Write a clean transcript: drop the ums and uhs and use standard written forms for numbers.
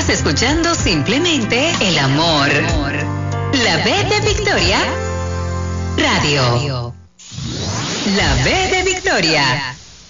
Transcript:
Estás escuchando simplemente el amor. La B de Victoria Radio. La B de Victoria.